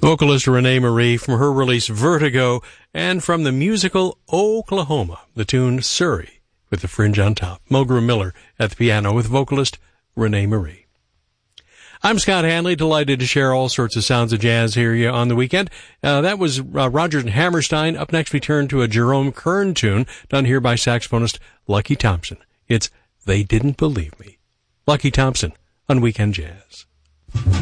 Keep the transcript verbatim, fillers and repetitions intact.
Vocalist Renee Marie from her release Vertigo, and from the musical Oklahoma, the tune Surrey with the Fringe on top. Mulgrew Miller at the piano with vocalist Renee Marie. I'm Scott Hanley, delighted to share all sorts of sounds of jazz here on the weekend. Uh, that was uh, Rodgers and Hammerstein. Up next we turn to a Jerome Kern tune done here by saxophonist Lucky Thompson. It's They Didn't Believe Me. Lucky Thompson on Weekend Jazz.